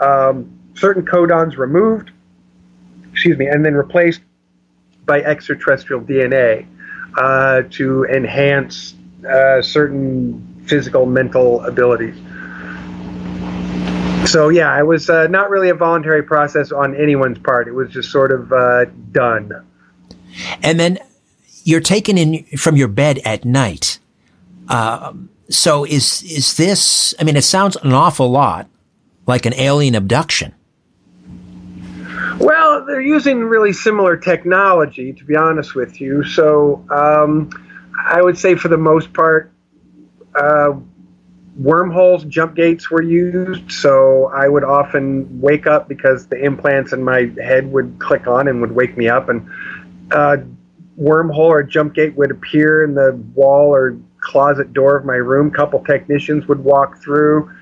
certain codons removed, and then replaced by extraterrestrial DNA to enhance certain physical, mental abilities. So yeah, it was not really a voluntary process on anyone's part. It was just sort of done. And then you're taken in from your bed at night. So is this, I mean, it sounds an awful lot like an alien abduction. Well, they're using really similar technology, to be honest with you. So I would say for the most part, wormholes, jump gates were used. So I would often wake up because the implants in my head would click on and would wake me up. And wormhole or jump gate would appear in the wall or closet door of my room. Couple technicians would walk through.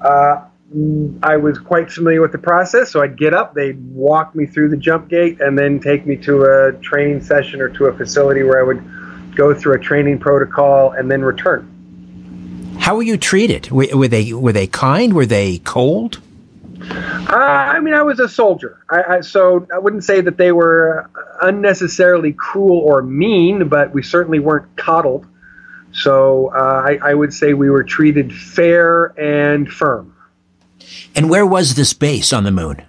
I was quite familiar with the process, so I'd get up, they'd walk me through the jump gate, and then take me to a training session or to a facility where I would go through a training protocol and then return. How were you treated? Were they kind? Were they cold? I mean, I was a soldier, so I wouldn't say that they were unnecessarily cruel or mean, but we certainly weren't coddled. So I would say we were treated fair and firm. And where was this base on the moon?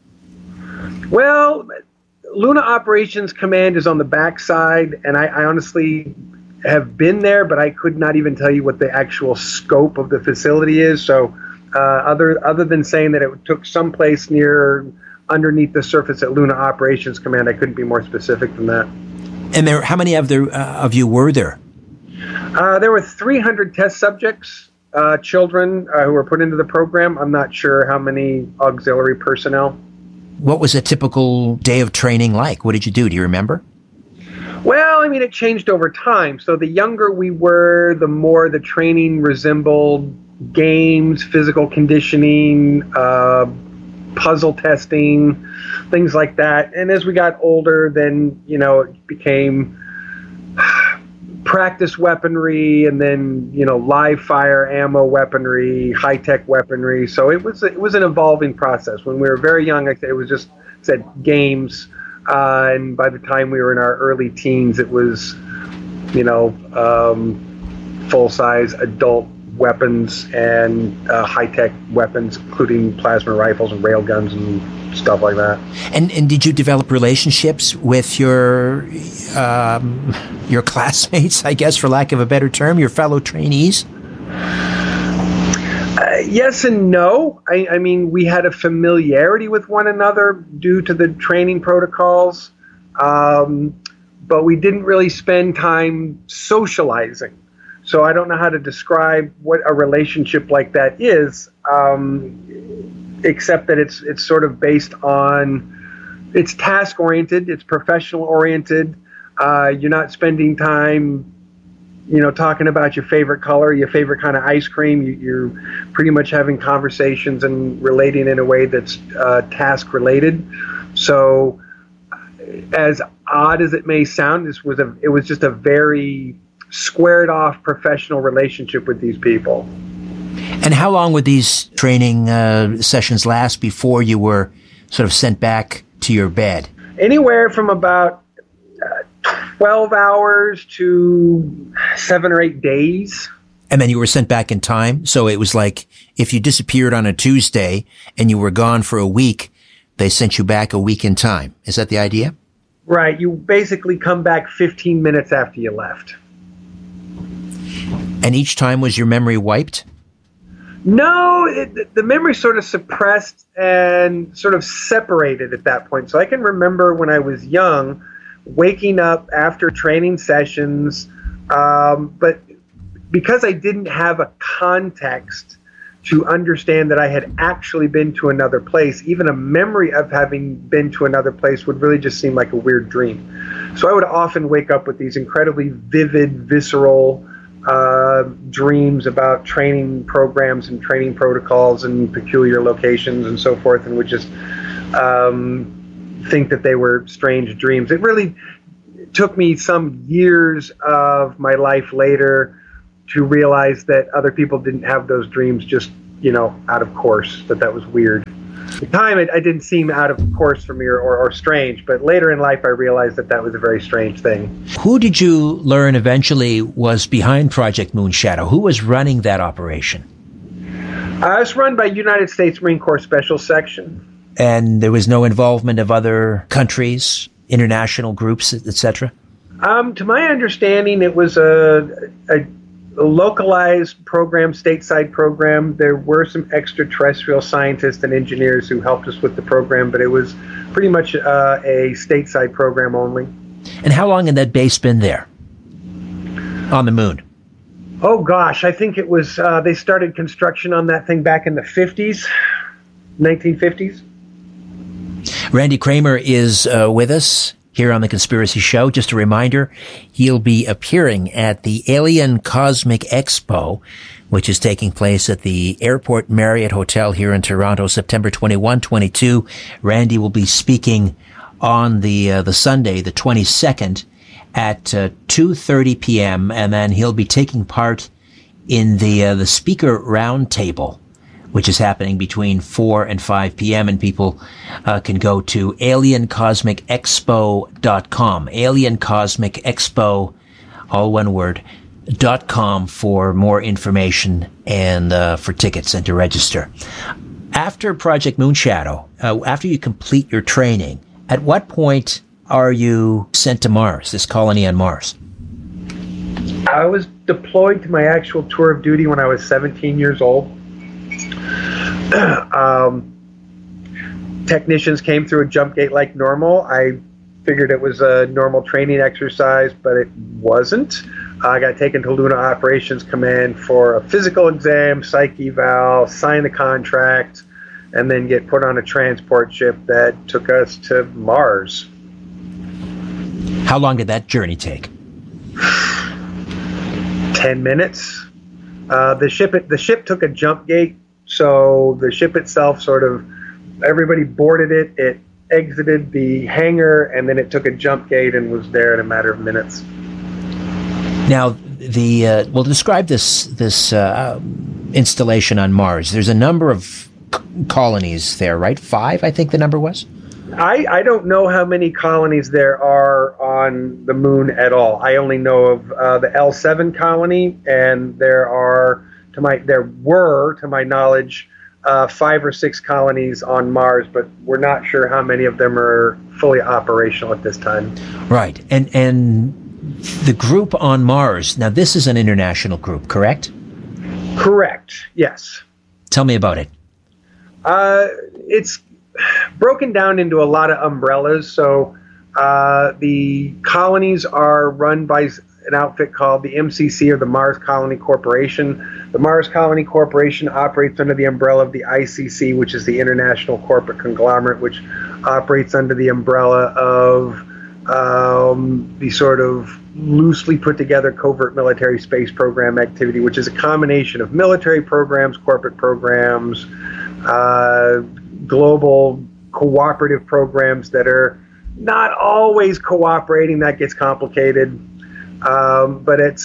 Well, Luna Operations Command is on the backside, and I honestly have been there, but I could not even tell you what the actual scope of the facility is. So other than saying that it took someplace near underneath the surface at Luna Operations Command, I couldn't be more specific than that. And how many of you were there? There were 300 test subjects, children who were put into the program. I'm not sure how many auxiliary personnel. What was a typical day of training like? What did you do? Do you remember? Well, I mean, it changed over time. So the younger we were, the more the training resembled games, physical conditioning, puzzle testing, things like that. And as we got older, then, it became practice weaponry, and then live fire ammo weaponry, high tech weaponry. So it was an evolving process. When we were very young, it was just games, and by the time we were in our early teens, it was full size adult weapons and high tech weapons, including plasma rifles and rail guns and stuff like that. And did you develop relationships with your classmates, I guess, for lack of a better term, your fellow trainees? Yes and no. I mean, we had a familiarity with one another due to the training protocols, but we didn't really spend time socializing. So I don't know how to describe what a relationship like that is, except that it's sort of based on, it's task-oriented, it's professional-oriented. You're not spending time, talking about your favorite color, your favorite kind of ice cream. You're pretty much having conversations and relating in a way that's task-related. So as odd as it may sound, it was just a very squared off professional relationship with these people. And how long would these training sessions last before you were sort of sent back to your bed? Anywhere from about 12 hours to 7 or 8 days. And then you were sent back in time. So it was like if you disappeared on a Tuesday and you were gone for a week, they sent you back a week in time. Is that the idea? Right. You basically come back 15 minutes after you left. And each time was your memory wiped? No, the memory sort of suppressed and sort of separated at that point. So I can remember when I was young, waking up after training sessions, but because I didn't have a context to understand that I had actually been to another place, even a memory of having been to another place would really just seem like a weird dream. So I would often wake up with these incredibly vivid, visceral dreams about training programs and training protocols and peculiar locations and so forth, and would just think that they were strange dreams. It really took me some years of my life later to realize that other people didn't have those dreams just, out of course, that was weird. At the time, it didn't seem out of course for me or strange, but later in life, I realized that was a very strange thing. Who did you learn eventually was behind Project Moonshadow? Who was running that operation? It's run by United States Marine Corps Special Section. And there was no involvement of other countries, international groups, etc.? To my understanding, it was a localized program, stateside program. There were some extraterrestrial scientists and engineers who helped us with the program, but it was pretty much a stateside program only. And how long had that base been there on the moon? Oh, gosh, I think it was, they started construction on that thing back in the 50s, 1950s. Randy Cramer is with us here on The Conspiracy Show. Just a reminder, he'll be appearing at the Alien Cosmic Expo, which is taking place at the Airport Marriott Hotel here in Toronto, September 21, 22. Randy will be speaking on the Sunday, the 22nd, at 2:30 p.m., and then he'll be taking part in the speaker roundtable, which is happening between 4 and 5 p.m., and people can go to aliencosmicexpo.com, aliencosmicexpo, all one word, .com for more information and for tickets and to register. After Project Moonshadow, after you complete your training, at what point are you sent to Mars, this colony on Mars? I was deployed to my actual tour of duty when I was 17 years old. Technicians came through a jump gate like normal. I figured it was a normal training exercise, but it wasn't. I got taken to Luna Operations Command for a physical exam, psych eval, sign the contract, and then get put on a transport ship that took us to Mars. How long did that journey take? 10 minutes. The ship took a jump gate, so the ship itself everybody boarded it. It exited the hangar, and then it took a jump gate and was there in a matter of minutes. Now, we'll describe this installation on Mars. There's a number of colonies there, right? 5, I think the number was. I don't know how many colonies there are on the moon at all. I only know of the L7 colony, and there were, to my knowledge, 5 or 6 colonies on Mars, but we're not sure how many of them are fully operational at this time. Right, and the group on Mars. Now, this is an international group, correct? Correct. Yes. Tell me about it. It's broken down into a lot of umbrellas. So the colonies are run by an outfit called the MCC, or the Mars Colony Corporation. The Mars Colony Corporation operates under the umbrella of the ICC, which is the International Corporate Conglomerate, which operates under the umbrella of the sort of loosely put together covert military space program activity, which is a combination of military programs, corporate programs, global cooperative programs that are not always cooperating. That gets complicated, but it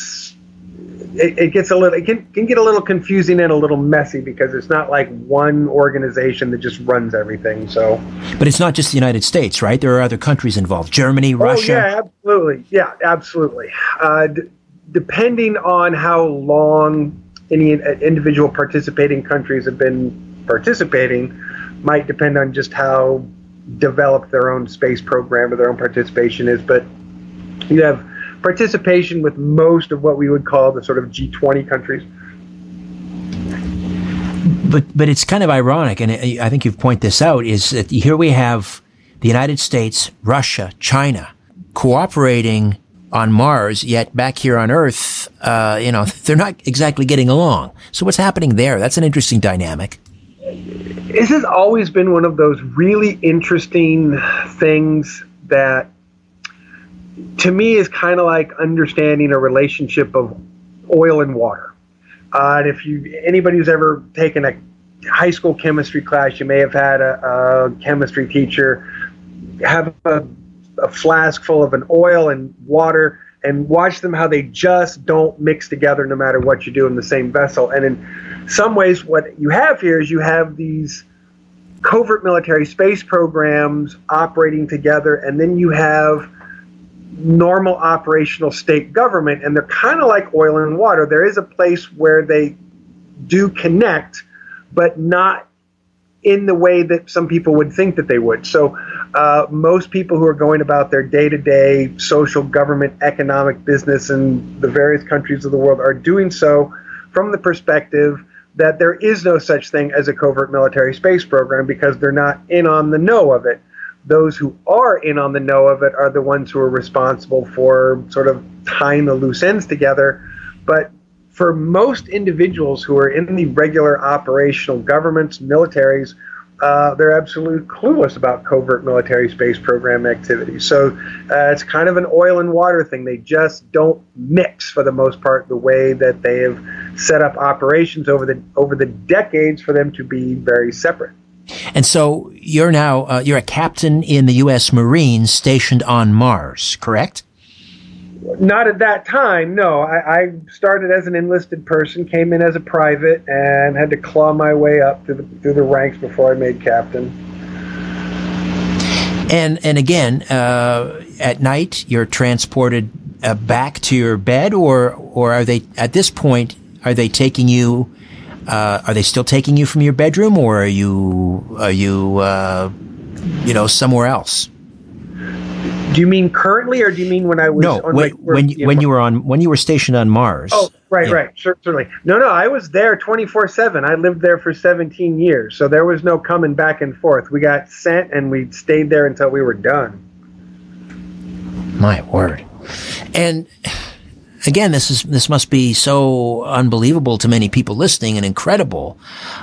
can get a little confusing and a little messy because it's not like one organization that just runs everything. So, but it's not just the United States, right? There are other countries involved: Germany, Russia. Yeah, absolutely. Yeah, absolutely. Depending on how long any individual participating countries have been participating, might depend on just how developed their own space program or their own participation is. But you have participation with most of what we would call the sort of G20 countries. But it's kind of ironic, and I think you've pointed this out, is that here we have the United States, Russia, China cooperating on Mars, yet back here on Earth, they're not exactly getting along. So what's happening there? That's an interesting dynamic. This has always been one of those really interesting things that, to me, is kind of like understanding a relationship of oil and water. And if anybody who's ever taken a high school chemistry class, you may have had a chemistry teacher have a flask full of an oil and water and watch them how they just don't mix together no matter what you do in the same vessel. And in some ways, what you have here is you have these covert military space programs operating together, and then you have normal operational state government, and they're kind of like oil and water. There is a place where they do connect, but not in the way that some people would think that they would. So most people who are going about their day-to-day social, government, economic business in the various countries of the world are doing so from the perspective that there is no such thing as a covert military space program, because they're not in on the know of it. Those who are in on the know of it are the ones who are responsible for sort of tying the loose ends together. But for most individuals who are in the regular operational governments, militaries, they're absolutely clueless about covert military space program activities. So it's kind of an oil and water thing. They just don't mix, for the most part, the way that they have set up operations over the decades for them to be very separate. And so you're now you're a captain in the U.S. Marines stationed on Mars, correct? Not at that time, no. I started as an enlisted person, came in as a private, and had to claw my way up through the ranks before I made captain. And again, at night you're transported back to your bed, or are they at this point? Are they taking you? Are they still taking you from your bedroom, or are you somewhere else? Do you mean currently, or do you mean when I was? No, when you were stationed on Mars. Oh, right, certainly. No, I was there 24/7. I lived there for 17 years, so there was no coming back and forth. We got sent, and we stayed there until we were done. My word! And again, this must be so unbelievable to many people listening, and incredible.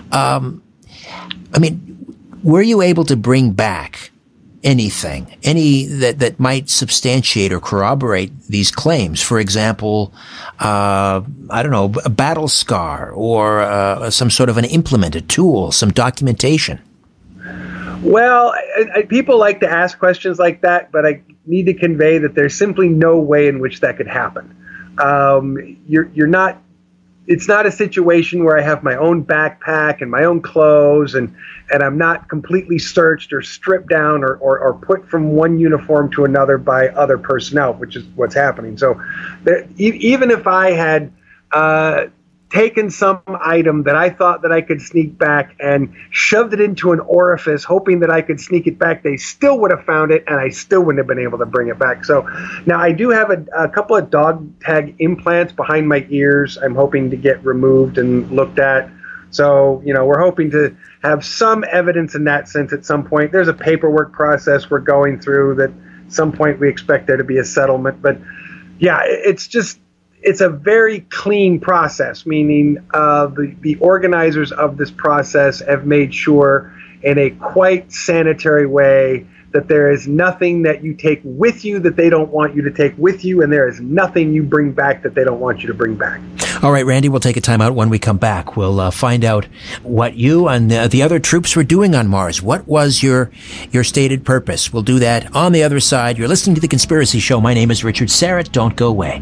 Were you able to bring back anything, that might substantiate or corroborate these claims? For example, I don't know, a battle scar, or some sort of an implement, a tool, some documentation. Well, people like to ask questions like that, but I need to convey that there's simply no way in which that could happen. You're not. It's not a situation where I have my own backpack and my own clothes, and I'm not completely searched or stripped down or put from one uniform to another by other personnel, which is what's happening. So even if I had taken some item that I thought that I could sneak back and shoved it into an orifice, hoping that I could sneak it back, they still would have found it, and I still wouldn't have been able to bring it back. So now I do have a couple of dog tag implants behind my ears. I'm hoping to get removed and looked at. So, we're hoping to have some evidence in that sense at some point. There's a paperwork process we're going through that at some point we expect there to be a settlement. But yeah, it's a very clean process, meaning the organizers of this process have made sure in a quite sanitary way that there is nothing that you take with you that they don't want you to take with you, and there is nothing you bring back that they don't want you to bring back. All right, Randy, we'll take a time out. When we come back, we'll find out what you and the other troops were doing on Mars. What was your stated purpose? We'll do that on the other side. You're listening to The Conspiracy Show. My name is Richard Serrett. Don't go away.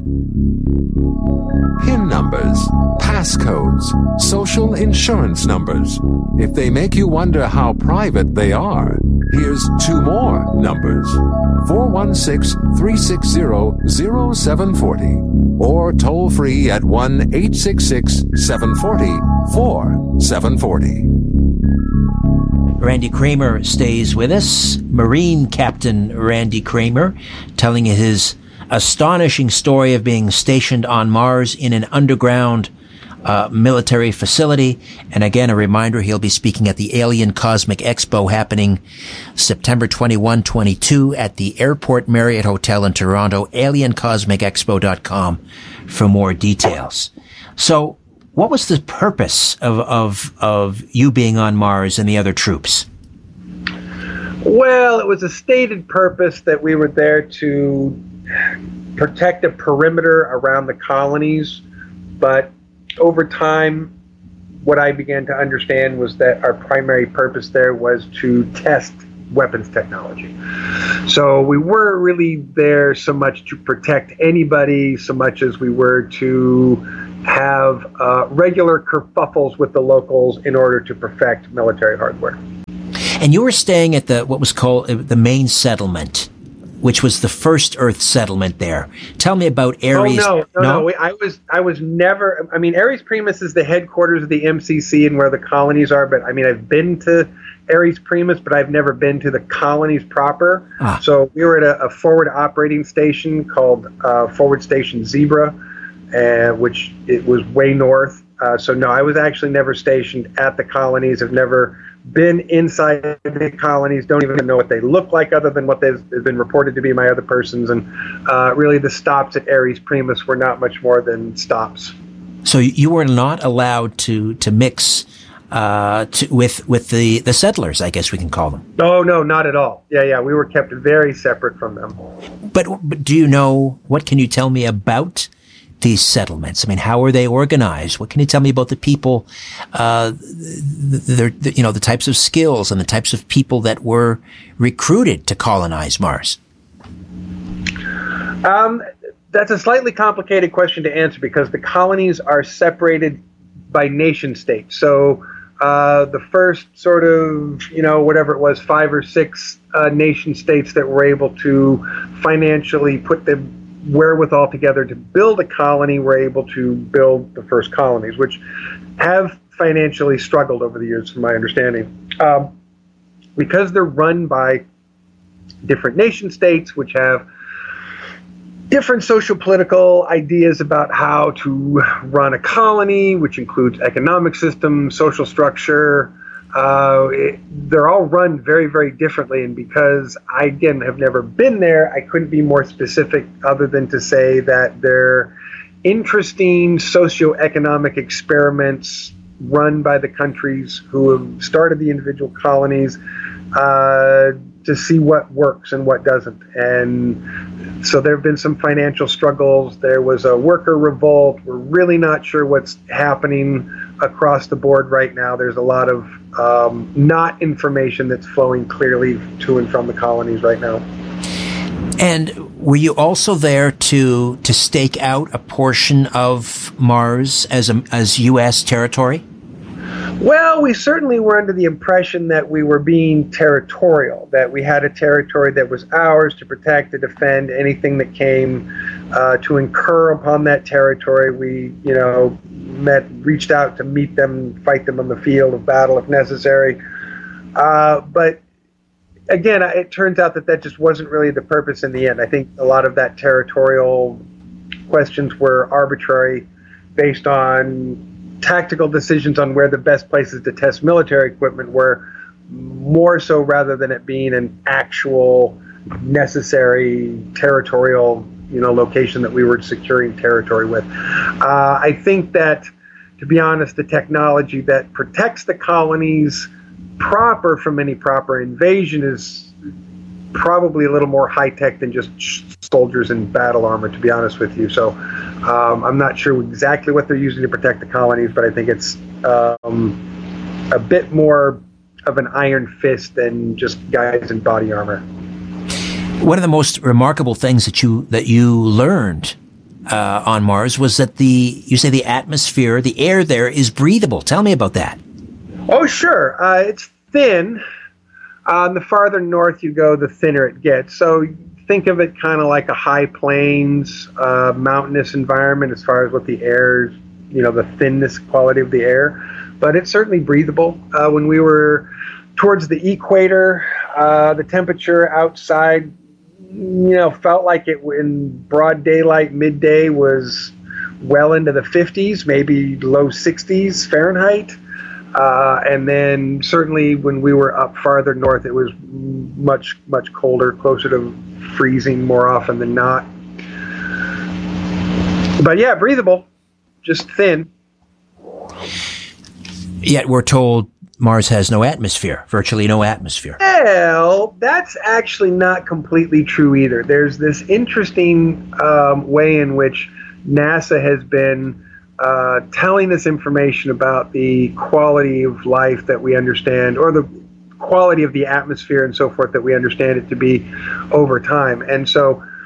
PIN numbers, passcodes, social insurance numbers. If they make you wonder how private they are, here's two more numbers. 416-360-0740 or toll free at 1-866-740-4740. Randy Cramer stays with us. Marine Captain Randy Cramer, telling his astonishing story of being stationed on Mars in an underground military facility. And again, a reminder, he'll be speaking at the Alien Cosmic Expo happening September 21-22 at the Airport Marriott Hotel in Toronto, aliencosmicexpo.com for more details. So what was the purpose of you being on Mars and the other troops? Well, it was a stated purpose that we were there to protect a perimeter around the colonies, but over time, what I began to understand was that our primary purpose there was to test weapons technology. So we weren't really there so much to protect anybody, so much as we were to have regular kerfuffles with the locals in order to perfect military hardware. And you were staying at what was called the main settlement, which was the first Earth settlement there. Tell me about Ares. Oh, no. I was never. I mean, Ares Primus is the headquarters of the MCC and where the colonies are. But I mean, I've been to Ares Primus, but I've never been to the colonies proper. So we were at a forward operating station called Forward Station Zebra, which it was way north. So no, I was actually never stationed at the colonies. I've never been inside the colonies, don't even know what they look like other than what they've been reported to be my other persons. And really the stops at Ares Primus were not much more than stops. So you were not allowed to mix with the settlers, I guess we can call them. No, not at all. Yeah, we were kept very separate from them. But do you know, what can you tell me about these settlements? I mean, how are they organized? What can you tell me about the people, the types of skills and the types of people that were recruited to colonize Mars? That's a slightly complicated question to answer because the colonies are separated by nation states. So the first sort of, whatever it was, 5 or 6 nation states that were able to financially put the wherewithal together to build a colony were able to build the first colonies, which have financially struggled over the years, from my understanding. Because they're run by different nation states, which have different social-political ideas about how to run a colony, which includes economic system, social structure. They're all run very, very differently. And because I, again, have never been there, I couldn't be more specific other than to say that they're interesting socioeconomic experiments run by the countries who have started the individual colonies to see what works and what doesn't. And so there have been some financial struggles. There was a worker revolt. We're really not sure what's happening across the board right now. There's a lot of not information that's flowing clearly to and from the colonies right now. And were you also there to stake out a portion of Mars as U.S. territory? Well, we certainly were under the impression that we were being territorial, that we had a territory that was ours to protect, to defend anything that came to incur upon that territory. We, reached out to meet them, fight them on the field of battle if necessary. But again, it turns out that just wasn't really the purpose in the end. I think a lot of that territorial questions were arbitrary, based on tactical decisions on where the best places to test military equipment were, more so rather than it being an actual necessary territorial, location that we were securing territory with. I think that, to be honest, the technology that protects the colonies proper from any proper invasion is probably a little more high-tech than just soldiers in battle armor, to be honest with you. So I'm not sure exactly what they're using to protect the colonies, but I think it's a bit more of an iron fist than just guys in body armor. One of the most remarkable things that you learned on Mars was that the atmosphere, the air there is breathable. Tell me about that. Oh, sure. It's thin. The farther north you go, the thinner it gets. So think of it kind of like a high plains, mountainous environment as far as what the air, the thinness quality of the air. But it's certainly breathable. When we were towards the equator, the temperature outside, felt like it in broad daylight, midday, was well into the 50s, maybe low 60s Fahrenheit. And then certainly when we were up farther north, it was much, much colder, closer to freezing more often than not. But yeah, breathable, just thin. Yet we're told Mars has no atmosphere, virtually no atmosphere. Well, that's actually not completely true either. There's this interesting way in which NASA has been telling us information about the quality of life that we understand, or the quality of the atmosphere and so forth that we understand it to be over time. And so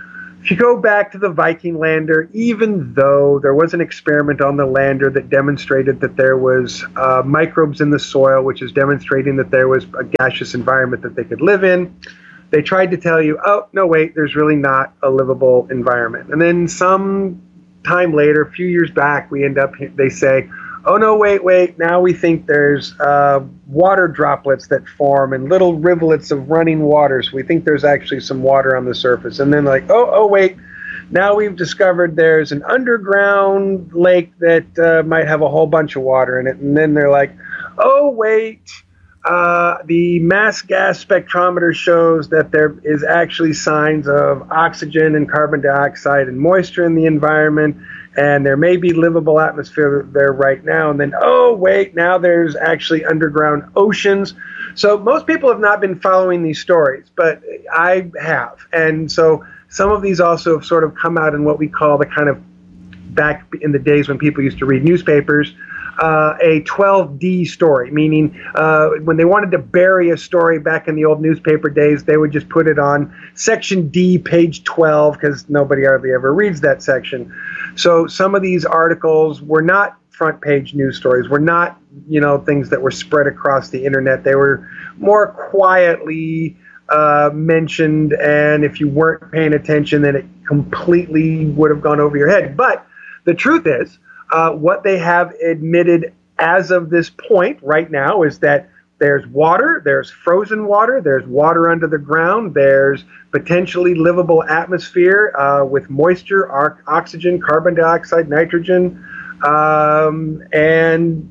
If you go back to the Viking lander, even though there was an experiment on the lander that demonstrated that there was microbes in the soil, which is demonstrating that there was a gaseous environment that they could live in, they tried to tell you, oh, no, wait, there's really not a livable environment. And then some time later, a few years back, they say, oh, no, wait, now we think there's water droplets that form and little rivulets of running water. So we think there's actually some water on the surface. And then like, oh, wait, now we've discovered there's an underground lake that might have a whole bunch of water in it. And then they're like, oh, wait, the mass gas spectrometer shows that there is actually signs of oxygen and carbon dioxide and moisture in the environment. And there may be livable atmosphere there right now. And then, oh, wait, now there's actually underground oceans. So most people have not been following these stories, but I have. And so some of these also have sort of come out in what we call the kind of, back in the days when people used to read newspapers, a 12D story, meaning when they wanted to bury a story back in the old newspaper days, they would just put it on section D, page 12, because nobody hardly ever reads that section. So some of these articles were not front page news stories, were not, things that were spread across the internet. They were more quietly mentioned, and if you weren't paying attention, then it completely would have gone over your head. But the truth is, what they have admitted as of this point right now is that there's water, there's frozen water, there's water under the ground, there's potentially livable atmosphere with moisture, oxygen, carbon dioxide, nitrogen, and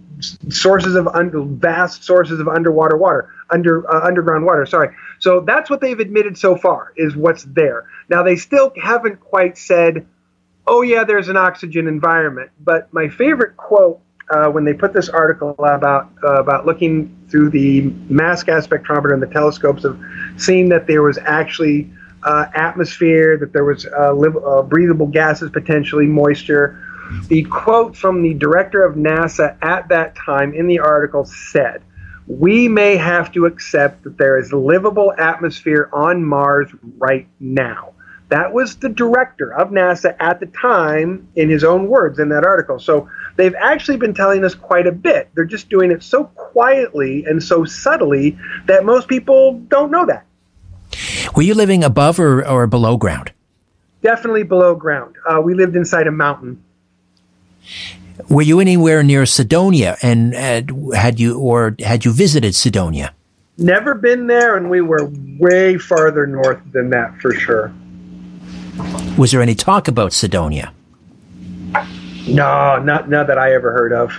vast sources of underground water. Sorry. So that's what they've admitted so far, is what's there. Now, they still haven't quite said, oh, yeah, there's an oxygen environment. But my favorite quote when they put this article about looking through the mass gas spectrometer and the telescopes of seeing that there was actually atmosphere, that there was breathable gases, potentially moisture. The quote from the director of NASA at that time in the article said, "We may have to accept that there is livable atmosphere on Mars right now." That was the director of NASA at the time, in his own words in that article. So they've actually been telling us quite a bit. They're just doing it so quietly and so subtly that most people don't know that. Were you living above or below ground? Definitely below ground. We lived inside a mountain. Were you anywhere near Cydonia, and had you visited Cydonia? Never been there, and we were way farther north than that for sure. Was there any talk about Cydonia? No, not that I ever heard of.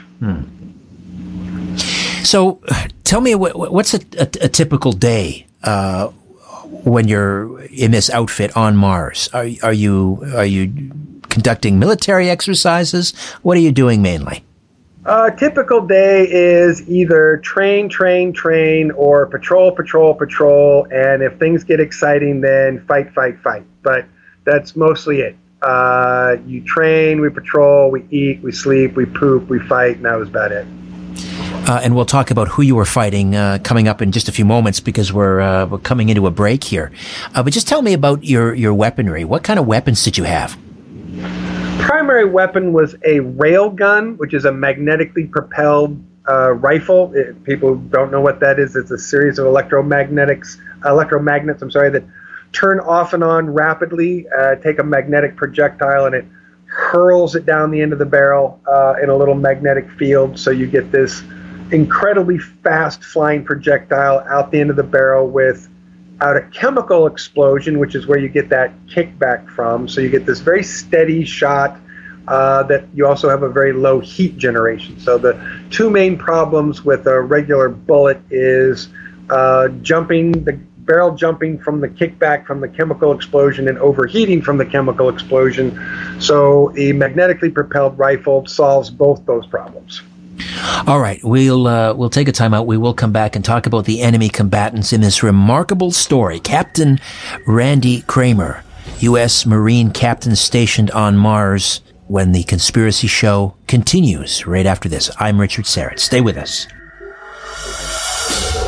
So, tell me, what's a typical day when you're in this outfit on Mars? Are you conducting military exercises? What are you doing mainly? A typical day is either train, or patrol, and if things get exciting, then fight. But that's mostly it. You train, we patrol, we eat, we sleep, we poop, we fight, and that was about it. And we'll talk about who you were fighting coming up in just a few moments, because we're coming into a break here. But just tell me about your weaponry. What kind of weapons did you have? Primary weapon was a rail gun, which is a magnetically propelled rifle. People don't know what that is. It's a series of electromagnets, that turn off and on rapidly, take a magnetic projectile, and it hurls it down the end of the barrel in a little magnetic field. So you get this incredibly fast flying projectile out the end of the barrel without a chemical explosion, which is where you get that kickback from. So you get this very steady shot that you also have a very low heat generation. So the two main problems with a regular bullet is the barrel jumping from the kickback from the chemical explosion and overheating from the chemical explosion. So a magnetically propelled rifle solves both those problems. All right, we'll take a time out. We will come back and talk about the enemy combatants in this remarkable story. Captain Randy Cramer, U.S. Marine captain stationed on Mars, when the Conspiracy Show continues right after this. I'm Richard Syrett. Stay with us.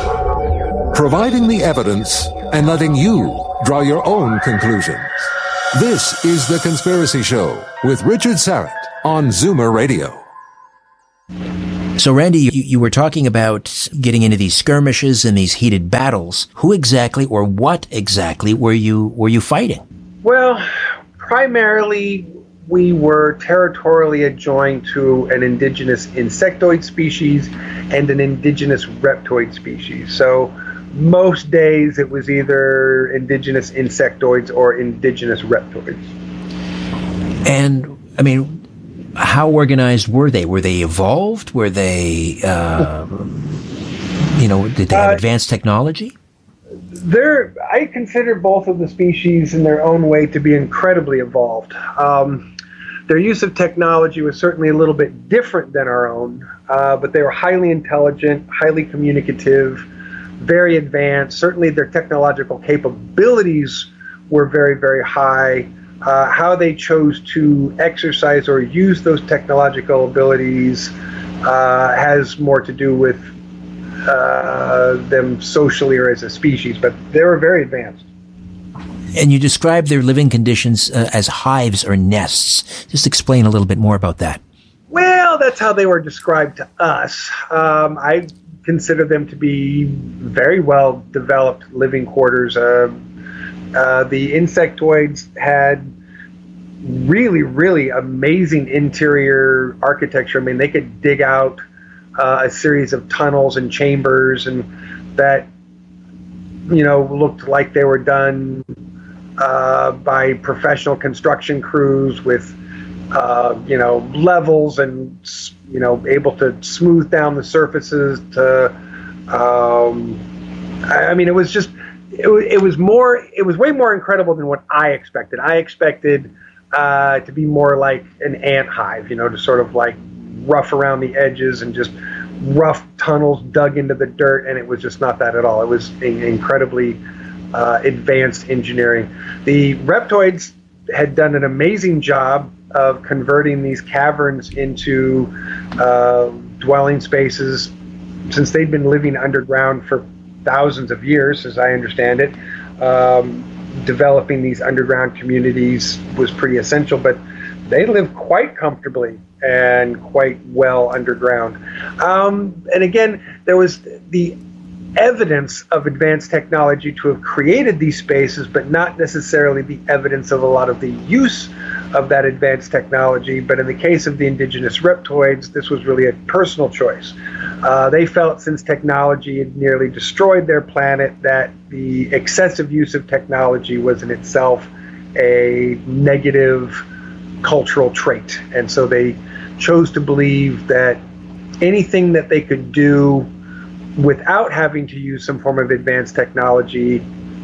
Providing the evidence and letting you draw your own conclusions. This is The Conspiracy Show with Richard Syrett on Zoomer Radio. So, Randy, you were talking about getting into these skirmishes and these heated battles. Who exactly or what exactly were you fighting? Well, primarily we were territorially adjoined to an indigenous insectoid species and an indigenous reptoid species. So most days it was either indigenous insectoids or indigenous reptoids. And, I mean, how organized were they? Were they evolved? Were they, did they have advanced technology? I consider both of the species in their own way to be incredibly evolved. Their use of technology was certainly a little bit different than our own, but they were highly intelligent, highly communicative, very advanced. Certainly their technological capabilities were very, very high. How they chose to exercise or use those technological abilities has more to do with them socially or as a species, but they were very advanced. And you described their living conditions as hives or nests. Just explain a little bit more about that. Well, that's how they were described to us. I consider them to be very well developed living quarters. The insectoids had really, really amazing interior architecture. I mean, they could dig out a series of tunnels and chambers, and that, looked like they were done by professional construction crews with, levels and, able to smooth down the surfaces to, it was just, it was way more incredible than what I expected. I expected to be more like an ant hive, to sort of like rough around the edges and just rough tunnels dug into the dirt, and it was just not that at all. It was incredibly advanced engineering. The reptoids had done an amazing job of converting these caverns into dwelling spaces since they'd been living underground for thousands of years, as I understand it. Developing these underground communities was pretty essential, but they lived quite comfortably and quite well underground. And again, there was the evidence of advanced technology to have created these spaces, but not necessarily the evidence of a lot of the use of that advanced technology. But in the case of the indigenous reptoids, this was really a personal choice. They felt, since technology had nearly destroyed their planet, that the excessive use of technology was in itself a negative cultural trait. And so they chose to believe that anything that they could do without having to use some form of advanced technology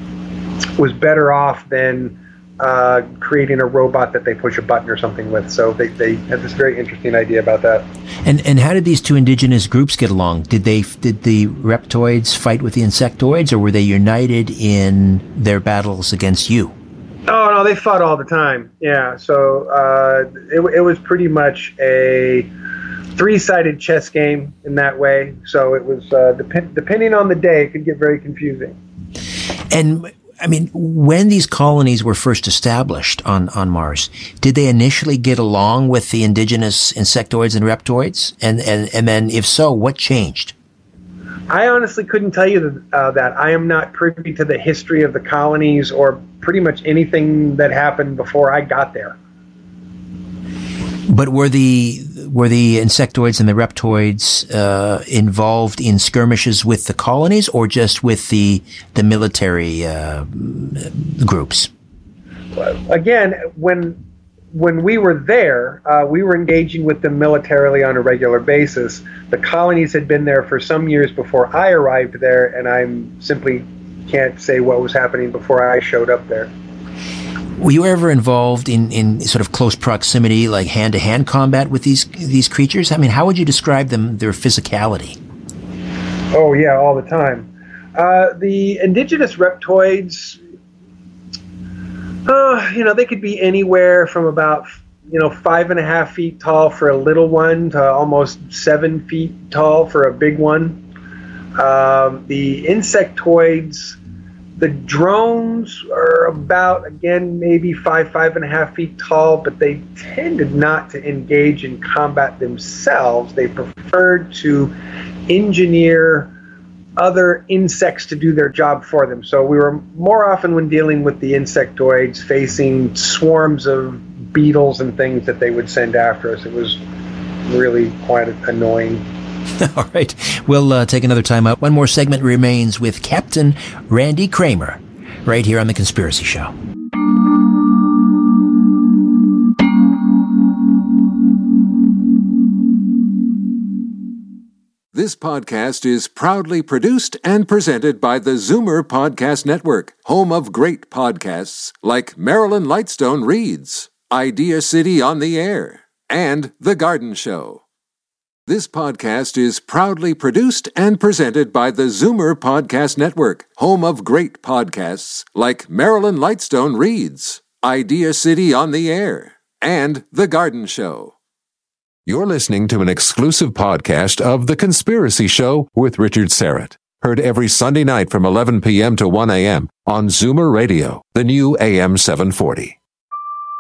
was better off than creating a robot that they push a button or something with. So they had this very interesting idea about that. And how did these two indigenous groups get along? Did the reptoids fight with the insectoids, or were they united in their battles against you? Oh, no, they fought all the time. Yeah, so it was pretty much a three-sided chess game in that way. So it was, depending on the day, it could get very confusing. And, I mean, when these colonies were first established on Mars, did they initially get along with the indigenous insectoids and reptoids? And then, if so, what changed? I honestly couldn't tell you that. I am not privy to the history of the colonies or pretty much anything that happened before I got there. But were the insectoids and the reptoids involved in skirmishes with the colonies, or just with the military groups? Again, when we were there, we were engaging with them militarily on a regular basis. The colonies had been there for some years before I arrived there, and I simply can't say what was happening before I showed up there. Were you ever involved in sort of close proximity, like hand-to-hand combat with these creatures? I mean, how would you describe their physicality? Oh, yeah, all the time. The indigenous reptoids, they could be anywhere from about 5.5 feet tall for a little one to almost 7 feet tall for a big one. The insectoids, The drones are about, again, maybe 5.5 feet tall, but they tended not to engage in combat themselves. They preferred to engineer other insects to do their job for them. So we were more often, when dealing with the insectoids, facing swarms of beetles and things that they would send after us. It was really quite annoying. All right. We'll take another time out. One more segment remains with Captain Randy Cramer right here on The Conspiracy Show. This podcast is proudly produced and presented by the Zoomer Podcast Network, home of great podcasts like Marilyn Lightstone Reads, Idea City on the Air, and The Garden Show. This podcast is proudly produced and presented by the Zoomer Podcast Network, home of great podcasts like Marilyn Lightstone Reads, Idea City on the Air, and The Garden Show. You're listening to an exclusive podcast of The Conspiracy Show with Richard Serrett. Heard every Sunday night from 11 p.m. to 1 a.m. on Zoomer Radio, the new AM 740.